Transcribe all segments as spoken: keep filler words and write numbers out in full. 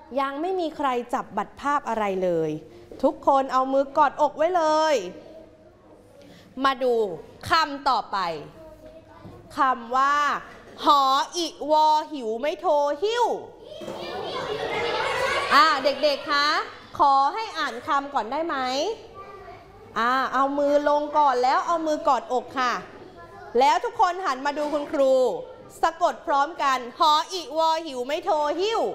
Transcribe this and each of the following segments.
ยังไม่มีใครจับบัตรภาพอะไรเลยทุกคนเอามือกอดอกไว้เลยมาดูคำต่อไปคำว่าหออิวอหิวไม่โทหิ้วอ่าเด็กๆคะขอให้อ่านคำก่อนได้ไหมอ่าเอามือลงก่อนแล้วเอามือกอดอกค่ะแล้วทุกคนหันมาดูคุณครูสะกดพร้อมกันหออิวอหิวไม่โทหิ้ว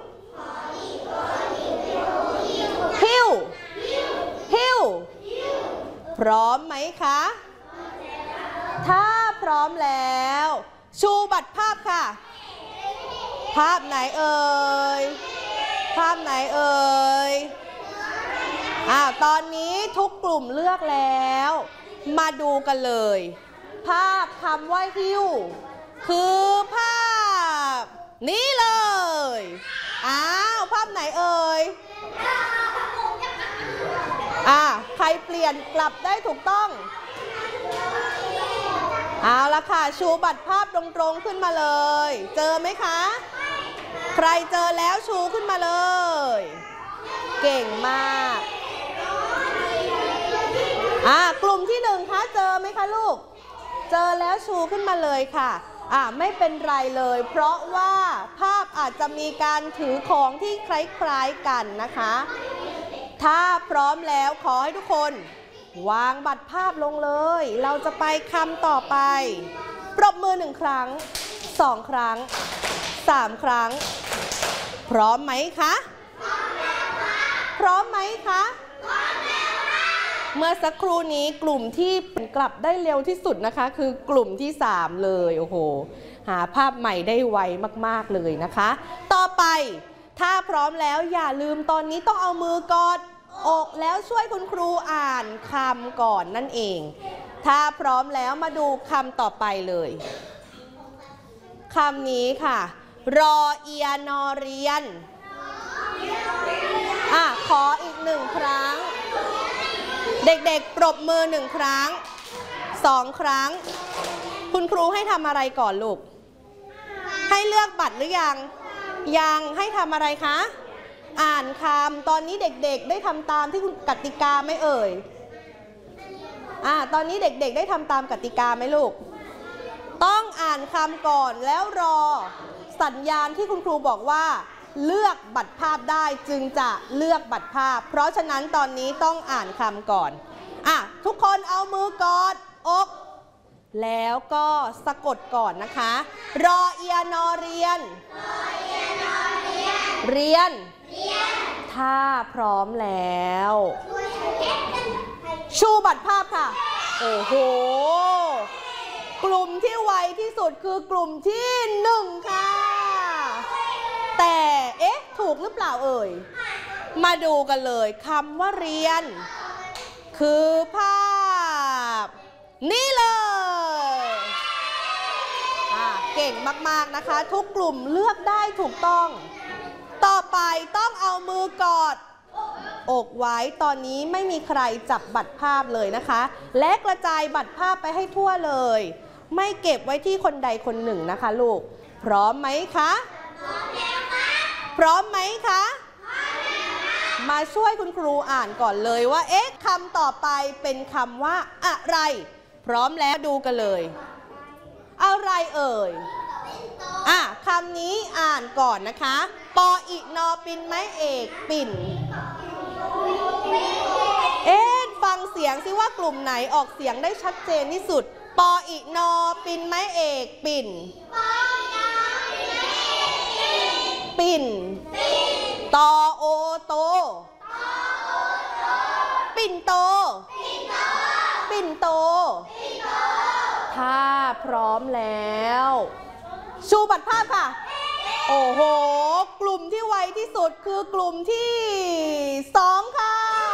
หิ้วหิ้วพร้อมไหมคะถ้าพร้อมแล้วชูบัตรภาพค่ะภาพไหนเอ่ยภาพไหนเอ่ยอ่าตอนนี้ทุกกลุ่มเลือกแล้วมาดูกันเลยภาพคำว่าหิ้วคือภาพนี้เลยอ้าวภาพไหนเอ่ยอ่าใครเปลี่ยนกลับได้ถูกต้องเอาละค่ะชูบัตรภาพตรงๆขึ้นมาเลยเจอไหมคะใครเจอแล้วชูขึ้นมาเลยเก่งมากอ่ากลุ่มที่หนึ่งคะเจอไหมคะลูกเจอแล้วชูขึ้นมาเลยค่ะอ่าไม่เป็นไรเลยเพราะว่าภาพอาจจะมีการถือของที่คล้ายๆกันนะคะถ้าพร้อมแล้วขอให้ทุกคนวางบัตรภาพลงเลยเราจะไปคำต่อไปปรบมือหนึ่งครั้งสองครั้งสามครั้งพร้อมไหมคะพร้อมไหมคะเมื่อสักครู่นี้กลุ่มที่กลับได้เร็วที่สุดนะคะคือกลุ่มที่สามเลยโอ้โหหาภาพใหม่ได้ไวมากๆเลยนะคะต่อไปถ้าพร้อมแล้วอย่าลืมตอนนี้ต้องเอามือกอดอกแล้วช่วยคุณครูอ่านคำก่อนนั่นเองถ้าพร้อมแล้วมาดูคำต่อไปเลยคำนี้ค่ะรอเอียนอเรียนอ่ะขออีกหนึ่งครั้งเด็กๆปรบมือหนึ่งครั้งสองครั้งคุณครูให้ทำอะไรก่อนลูกให้เลือกบัตรหรือยังยังให้ทำอะไรคะอ่านคำตอนนี้เด็กๆได้ทำตามที่กติกาไหมเอ่ยอ่าตอนนี้เด็กๆได้ทำตามกติกาไหมลูกต้องอ่านคำก่อนแล้วรอสัญญาณที่คุณครูบอกว่าเลือกบัตรภาพได้จึงจะเลือกบัตรภาพเพราะฉะนั้นตอนนี้ต้องอ่านคำก่อนอ่ะทุกคนเอามือกอดอกแล้วก็สะกดก่อนนะคะรอเอียนอเรียนเรียนถ้าพร้อมแล้วชูบัตรภาพค่ะโอ้โหกลุ่มที่ไวที่สุดคือกลุ่มที่หนึ่งค่ะแต่เอ๊ะถูกหรือเปล่าเอ่ยมาดูกันเลยคำว่าเรียนคือภาพนี่เลยอ่ะเก่งมากๆนะคะทุกกลุ่มเลือกได้ถูกต้องต่อไปต้องเอามือกอดอกไว้ตอนนี้ไม่มีใครจับบัตรภาพเลยนะคะและกระจายบัตรภาพไปให้ทั่วเลยไม่เก็บไว้ที่คนใดคนหนึ่งนะคะลูกพร้อมไหมคะพร้อมแล้วค่ะพร้อมไหมคะพร้อมแล้วค่ะมาช่วยคุณครูอ่านก่อนเลยว่าเอ๊ะคำต่อไปเป็นคำว่าอะไรพร้อมแล้วดูกันเลยอะไรเอ่ยอ่ะคำนี้อ่านก่อนนะคะปออินอปินไม้เอกปิ่นเอ๊ะฟังเสียงสิว่ากลุ่มไหนออกเสียงได้ชัดเจนที่สุดปออินอปินไม้เอกปิ่นปิ่นตอโอโตปิ่นโตปิ่นโตถ้าพร้อมแล้วชูบัตรภาพค่ะโอ้โหกลุ่มที่ไวที่สุดคือกลุ่มที่สองค่ะ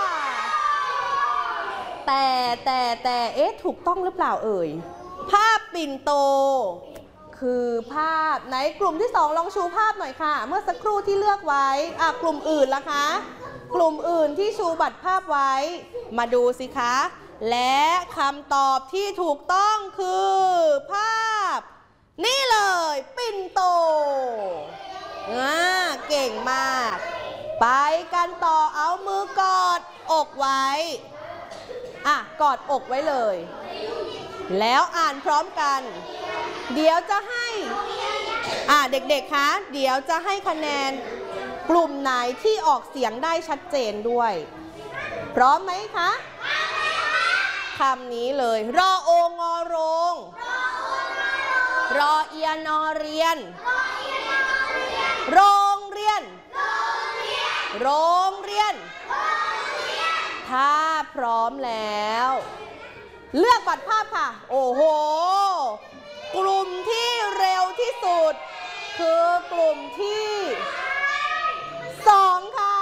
แต่แต่แต่เอ๊ะถูกต้องหรือเปล่าเอ่ยภาพปิ่นโตคือภาพไหนกลุ่มที่สองลองชูภาพหน่อยค่ะเมื่อสักครู่ที่เลือกไว้อ่ะกลุ่มอื่นล่ะคะกลุ่มอื่นที่ชูบัตรภาพไว้มาดูสิคะและคำตอบที่ถูกต้องคือภาพนี่เลยปิ่นโตอ่าเก่งมากไปกันต่อเอามือกอดอกไว้อ่ะกอดอกไว้เลยแล้วอ่านพร้อมกันเดี๋ยวจะให้อ่ะเด็กๆคะเดี๋ยวจะให้คะแนนกลุ่มไหนที่ออกเสียงได้ชัดเจนด้วยพร้อมไหมคะคำนี้เลยรอโองอโรงรอเอียนอเรียนโรงเรียนโรงเรียนถ้าพร้อมแล้วเลือกบัตรภาพค่ะโอ้โหกลุ่มที่เร็วที่สุดคือกลุ่มที่สองค่ะ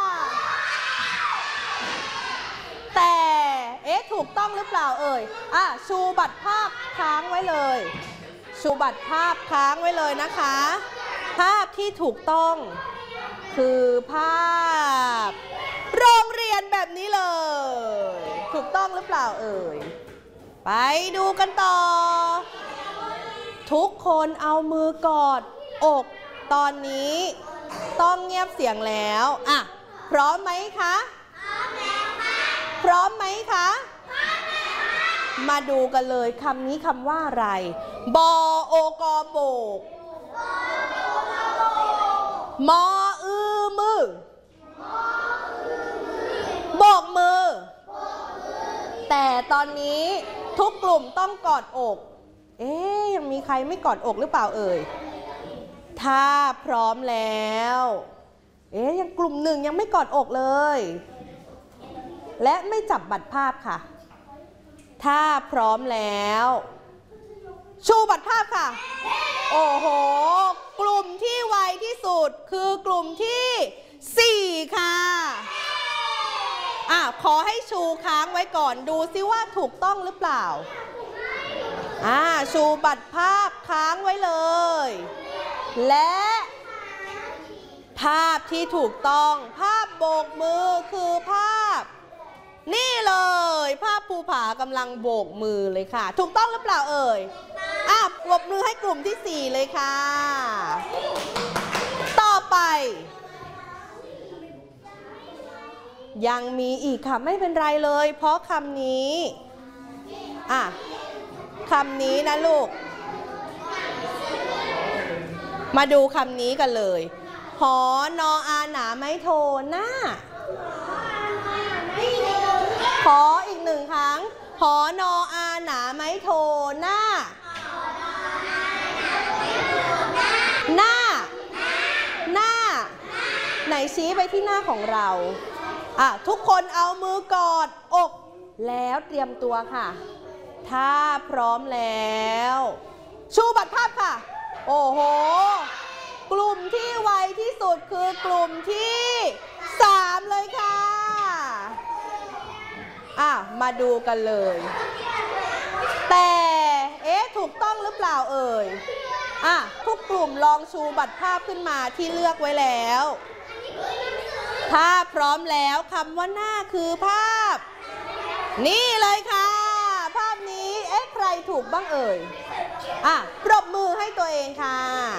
แต่เอ๊ะถูกต้องหรือเปล่าเอ่ยอ่ะชูบัตรภาพค้างไว้เลยชูบัตรภาพค้างไว้เลยนะคะภาพที่ถูกต้องคือภาพโรงเรียนแบบนี้เลยถูกต้องหรือเปล่าเอ่ยไปดูกันต่อทุกคนเอามือกอดอกตอนนี้ต้องเงียบเสียงแล้วอ่ะพร้อมไหมคะพร้อมไหมคะมาดูกันเลยคำนี้คำว่าอะไรบอโอกอโบกมออือมือโบกมือแต่ตอนนี้ทุกกลุ่มต้องกอดอกเอ๊ยยังมีใครไม่กอดอกหรือเปล่าเอ่ยถ้าพร้อมแล้วเอ๊ยยังกลุ่มหนึ่งยังไม่กอดอกเลยและไม่จับบัตรภาพค่ะถ้าพร้อมแล้วชูบัตรภาพค่ะโอ้โหกลุ่มที่ไวที่สุดคือกลุ่มที่สี่ค่ะอ่ะขอให้ชูค้างไว้ก่อนดูซิว่าถูกต้องหรือเปล่าอ่าชูบัตรภาพค้างไว้เลยและภาพที่ถูกต้องภาพโบกมือคือภาพนี่เลยภาพภูผากำลังโบกมือเลยค่ะถูกต้องหรือเปล่าเอ่ยอ่ะปรบมือให้กลุ่มที่สี่เลยค่ะต่อไปยังมีอีกค่ะไม่เป็นไรเลยเพราะคำนี้อ่ะคำนี้นะลูกมาดูคำนี้กันเลยหอนออาหนาไม่โทหน้าขออีกหนึ่งครั้งหอนออาหนาไม้โทหน้าหน้าหน้าไหนชี้ไปที่หน้าของเราอ่ะทุกคนเอามือกอดอกแล้วเตรียมตัวค่ะถ้าพร้อมแล้วชูบัตรภาพค่ะโอ้โหกลุ่มที่ไวที่สุดคือกลุ่มที่สามเลยค่ะอ่ะมาดูกันเลยแต่เอ๊ะถูกต้องหรือเปล่าเอ่ยอ่ะทุกกลุ่มลองชูบัตรภาพขึ้นมาที่เลือกไว้แล้วถ้าพร้อมแล้วคำว่าหน้าคือภาพนี่เลยค่ะภาพนี้เอ๊ะใครถูกบ้างเอ่ยอ่ะปรบมือให้ตัวเองค่ะ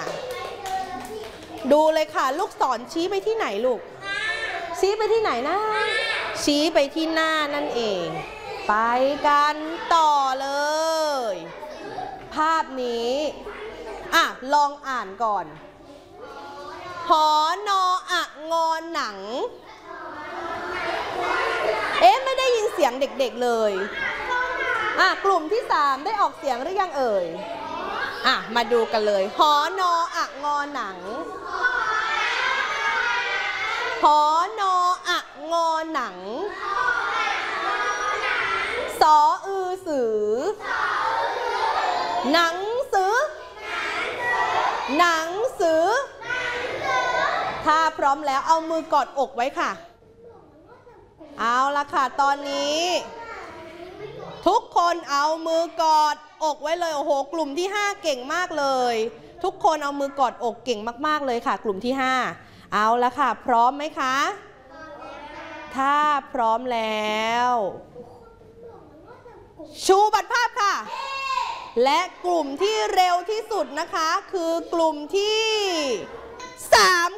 ดูเลยค่ะลูกศรชี้ไปที่ไหนลูกชี้ไปที่ไหนนะชี้ไปที่หน้านั่นเองไปกันต่อเลยภาพนี้อ่ะลองอ่านก่อนหอนออะงอหนังเอ๊ะไม่ได้ยินเสียงเด็กๆเลยอ่ะกลุ่มที่สามได้ออกเสียงหรือยังเอ่ยอ่ะมาดูกันเลยหอนออะงอหนังหอนออะงอหนังสออือสือหนังสือหนังสือถ้าพร้อมแล้วเอามือกอดอกไว้ค่ะเอาละค่ะตอนนี้ทุกคนเอามือกอดอกไว้เลยโอ้โหกลุ่มที่ห้าเก่งมากเลยทุกคนเอามือกอดอกเก่งมากๆเลยค่ะกลุ่มที่ห้าเอาละค่ะพร้อมไหมคะถ้าพร้อมแล้วชูบัตรภาพค่ะและกลุ่มที่เร็วที่สุดนะคะคือกลุ่มที่สาม